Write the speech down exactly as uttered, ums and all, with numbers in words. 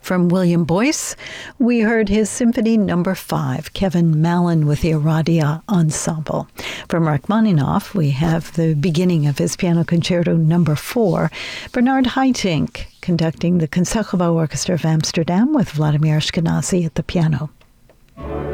From William Boyce, we heard his Symphony Number Five, Kevin Mallon with the Aradia Ensemble. From Rachmaninoff, we have the beginning of his Piano Concerto Number Four, Bernard Haitink conducting the Concertgebouw Orchestra of Amsterdam with Vladimir Ashkenazy at the piano.